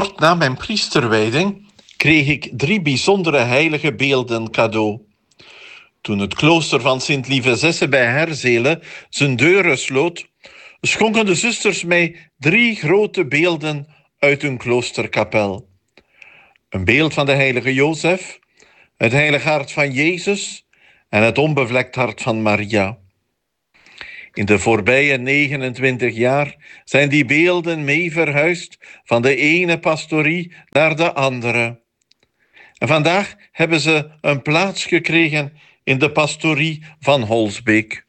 Kort na mijn priesterwijding kreeg ik 3 bijzondere heilige beelden cadeau. Toen het klooster van Sint-Lieve-Zesse bij Herzelen zijn deuren sloot, schonken de zusters mij 3 grote beelden uit hun kloosterkapel. Een beeld van de heilige Jozef, het heilig hart van Jezus en het onbevlekt hart van Maria. In de voorbije 29 jaar zijn die beelden mee verhuisd van de ene pastorie naar de andere. En vandaag hebben ze een plaats gekregen in de pastorie van Holsbeek.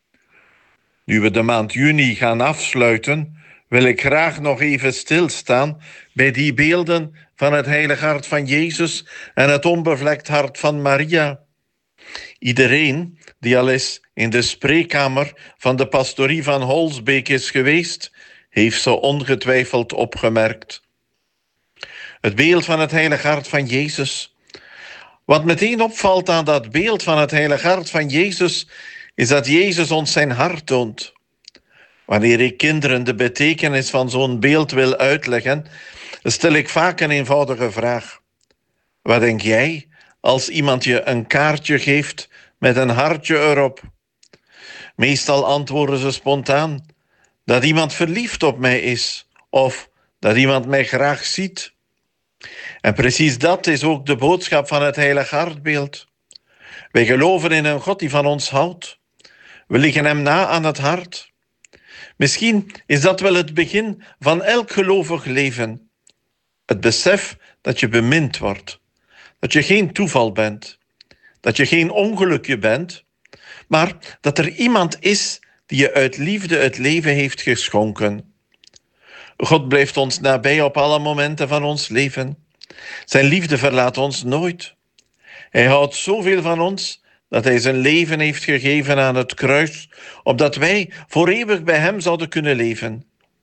Nu we de maand juni gaan afsluiten, wil ik graag nog even stilstaan bij die beelden van het heilig hart van Jezus en het onbevlekt hart van Maria. Iedereen die al eens in de spreekkamer van de pastorie van Holsbeek is geweest, heeft ze ongetwijfeld opgemerkt. Het beeld van het heilig hart van Jezus. Wat meteen opvalt aan dat beeld van het heilig hart van Jezus, is dat Jezus ons zijn hart toont. Wanneer ik kinderen de betekenis van zo'n beeld wil uitleggen, stel ik vaak een eenvoudige vraag. Wat denk jij als iemand je een kaartje geeft met een hartje erop? Meestal antwoorden ze spontaan dat iemand verliefd op mij is of dat iemand mij graag ziet. En precies dat is ook de boodschap van het heilig hartbeeld. Wij geloven in een God die van ons houdt. We liggen hem na aan het hart. Misschien is dat wel het begin van elk gelovig leven. Het besef dat je bemind wordt. Dat je geen toeval bent. Dat je geen ongelukje bent. Maar dat er iemand is die je uit liefde het leven heeft geschonken. God blijft ons nabij op alle momenten van ons leven. Zijn liefde verlaat ons nooit. Hij houdt zoveel van ons dat hij zijn leven heeft gegeven aan het kruis, opdat wij voor eeuwig bij hem zouden kunnen leven.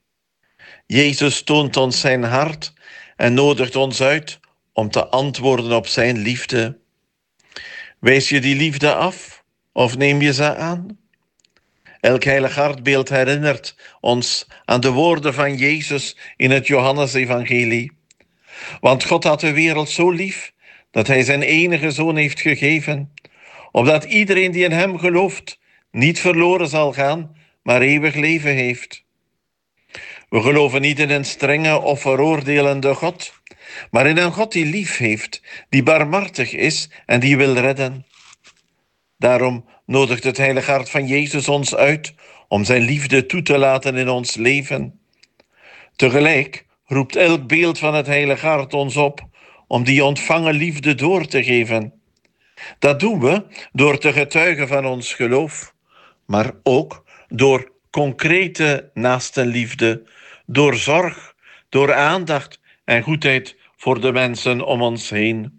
Jezus toont ons zijn hart en nodigt ons uit om te antwoorden op zijn liefde. Wijs je die liefde af of neem je ze aan? Elk heilig hartbeeld herinnert ons aan de woorden van Jezus in het Johannesevangelie. Want God had de wereld zo lief dat hij zijn enige zoon heeft gegeven, opdat iedereen die in hem gelooft niet verloren zal gaan, maar eeuwig leven heeft. We geloven niet in een strenge of veroordelende God, maar in een God die lief heeft, die barmhartig is en die wil redden. Daarom nodigt het heilig hart van Jezus ons uit om zijn liefde toe te laten in ons leven. Tegelijk roept elk beeld van het heilig hart ons op om die ontvangen liefde door te geven. Dat doen we door te getuigen van ons geloof, maar ook door concrete naastenliefde, door zorg, door aandacht en goedheid voor de mensen om ons heen.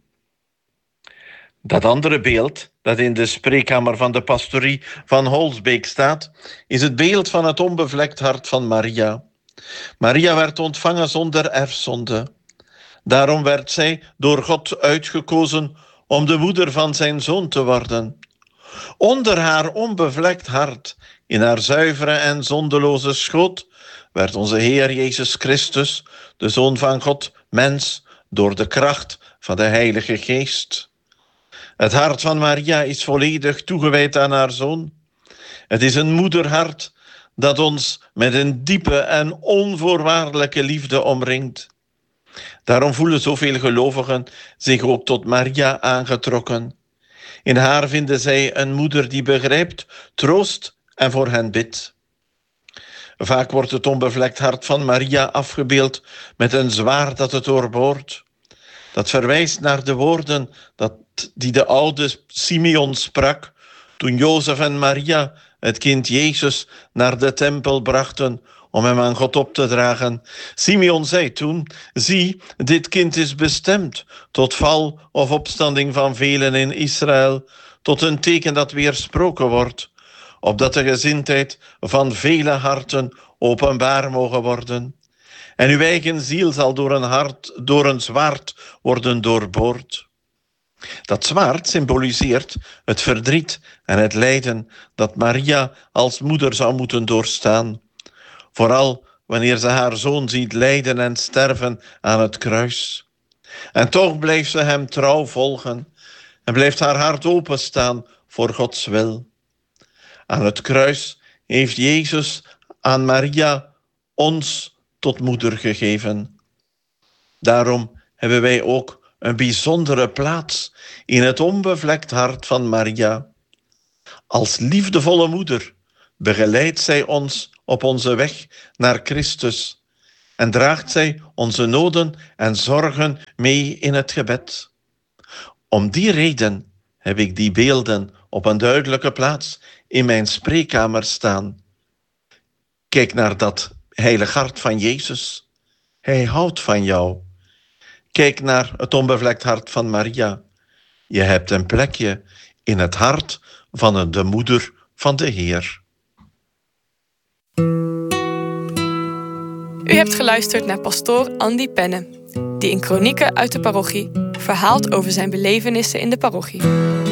Dat andere beeld dat in de spreekkamer van de pastorie van Holsbeek staat, is het beeld van het onbevlekt hart van Maria. Maria werd ontvangen zonder erfzonde. Daarom werd zij door God uitgekozen om de moeder van zijn zoon te worden. Onder haar onbevlekt hart, in haar zuivere en zondeloze schoot, werd onze Heer Jezus Christus, de Zoon van God, mens, door de kracht van de Heilige Geest. Het hart van Maria is volledig toegewijd aan haar Zoon. Het is een moederhart dat ons met een diepe en onvoorwaardelijke liefde omringt. Daarom voelen zoveel gelovigen zich ook tot Maria aangetrokken. In haar vinden zij een moeder die begrijpt, troost en voor hen bidt. Vaak wordt het onbevlekt hart van Maria afgebeeld met een zwaard dat het doorboort. Dat verwijst naar de woorden die de oude Simeon sprak toen Jozef en Maria het kind Jezus naar de tempel brachten om hem aan God op te dragen. Simeon zei toen: zie, dit kind is bestemd tot val of opstanding van velen in Israël, tot een teken dat weersproken wordt, opdat de gezindheid van vele harten openbaar mogen worden. En uw eigen ziel zal door een zwaard worden doorboord. Dat zwaard symboliseert het verdriet en het lijden dat Maria als moeder zou moeten doorstaan. Vooral wanneer ze haar zoon ziet lijden en sterven aan het kruis. En toch blijft ze hem trouw volgen en blijft haar hart openstaan voor Gods wil. Aan het kruis heeft Jezus aan Maria ons tot moeder gegeven. Daarom hebben wij ook een bijzondere plaats in het onbevlekt hart van Maria. Als liefdevolle moeder begeleidt zij ons op onze weg naar Christus en draagt zij onze noden en zorgen mee in het gebed. Om die reden heb ik die beelden op een duidelijke plaats in mijn spreekkamer staan. Kijk naar dat heilig hart van Jezus. Hij houdt van jou. Kijk naar het onbevlekt hart van Maria. Je hebt een plekje in het hart van de moeder van de Heer. U hebt geluisterd naar pastoor Andy Penne, die in Kronieken uit de parochie verhaalt over zijn belevenissen in de parochie.